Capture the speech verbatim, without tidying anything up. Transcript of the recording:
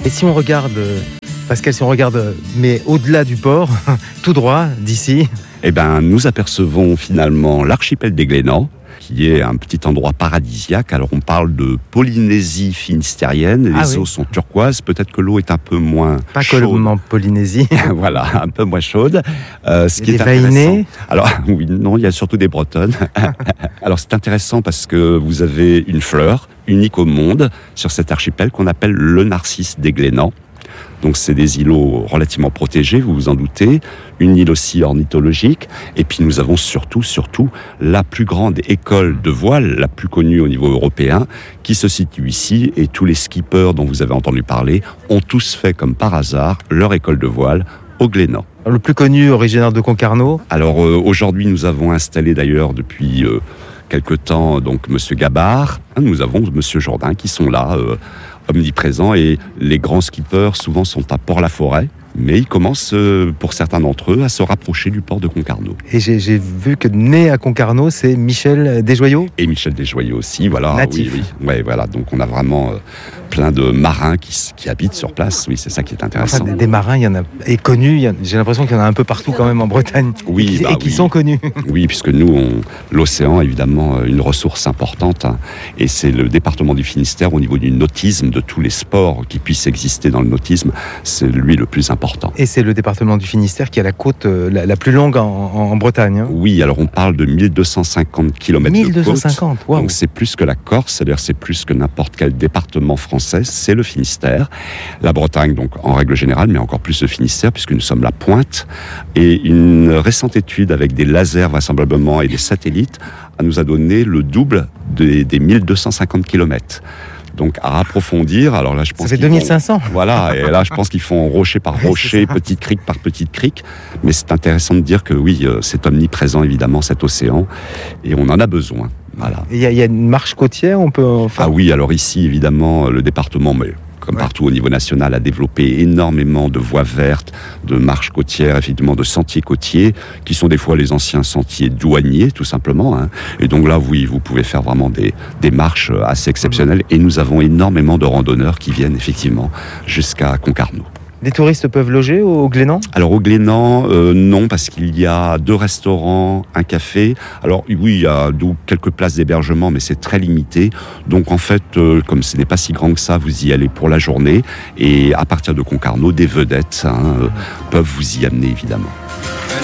Et si on regarde, Pascal, si on regarde, mais au-delà du port, tout droit, d'ici... Eh bien, nous apercevons finalement l'archipel des Glénans, qui est un petit endroit paradisiaque. Alors, on parle de Polynésie finistérienne. Les ah, eaux oui. sont turquoises. Peut-être que l'eau est un peu moins Pas chaude. Pas que Polynésie. Voilà, un peu moins chaude. Euh, ce qui est intéressant. Alors, oui, non, il y a surtout des Bretonnes. Alors, c'est intéressant parce que vous avez une fleur unique au monde sur cet archipel qu'on appelle le narcisse des Glénans. Donc c'est des îlots relativement protégés, vous vous en doutez, une île aussi ornithologique, et puis nous avons surtout, surtout la plus grande école de voile, la plus connue au niveau européen, qui se situe ici, et tous les skippers dont vous avez entendu parler ont tous fait comme par hasard leur école de voile au Glénan. Le plus connu, originaire de Concarneau. Alors euh, aujourd'hui nous avons installé d'ailleurs depuis euh, quelque temps donc Monsieur Gabard, nous avons Monsieur Jourdain qui sont là, euh, omniprésents, et les grands skippers souvent sont à Port-la-Forêt, mais ils commencent, euh, pour certains d'entre eux, à se rapprocher du port de Concarneau. Et j'ai, j'ai vu que né à Concarneau, c'est Michel Desjoyeaux. Et Michel Desjoyeaux aussi, voilà. Natif. Oui, oui. Ouais, voilà. Donc on a vraiment euh, plein de marins qui, qui habitent sur place. Oui, c'est ça qui est intéressant. Enfin, des, des marins, il y en a, et connus, il y a, j'ai l'impression qu'il y en a un peu partout quand même en Bretagne. Oui, et qui, bah, et qui oui. sont connus. Oui, puisque nous, on, l'océan, évidemment, une ressource importante. Hein, et c'est le département du Finistère, au niveau du nautisme, de tous les sports qui puissent exister dans le nautisme, c'est lui le plus important. Et c'est le département du Finistère qui a la côte euh, la, la plus longue en, en, en Bretagne. Hein. Oui, alors on parle de mille deux cent cinquante kilomètres mille deux cent cinquante, de côte. Wow. Donc c'est plus que la Corse, c'est-à-dire c'est plus que n'importe quel département français, c'est le Finistère. La Bretagne, donc en règle générale, mais encore plus le Finistère, puisque nous sommes la pointe. Et une récente étude avec des lasers vraisemblablement et des satellites nous a donné le double des, des mille deux cent cinquante kilomètres. Donc à approfondir, alors là je pense ça fait deux mille cinq cents. Font, voilà, et là je pense qu'ils font rocher par rocher, petite crique par petite crique, mais c'est intéressant de dire que oui, c'est omniprésent évidemment cet océan, et on en a besoin. Voilà. Il y, y a une marche côtière, on peut en faire... Ah oui, alors ici évidemment le département, mais comme ouais. partout au niveau national, a développé énormément de voies vertes, de marches côtières, effectivement de sentiers côtiers, qui sont des fois les anciens sentiers douaniers, tout simplement. Hein. Et donc là, oui, vous pouvez faire vraiment des, des marches assez exceptionnelles. Et nous avons énormément de randonneurs qui viennent effectivement jusqu'à Concarneau. Les touristes peuvent loger au Glénan ? Alors au Glénan, euh, non, parce qu'il y a deux restaurants, un café. Alors oui, il y a quelques places d'hébergement, mais c'est très limité. Donc en fait, euh, comme ce n'est pas si grand que ça, vous y allez pour la journée. Et à partir de Concarneau, des vedettes hein, euh, peuvent vous y amener, évidemment.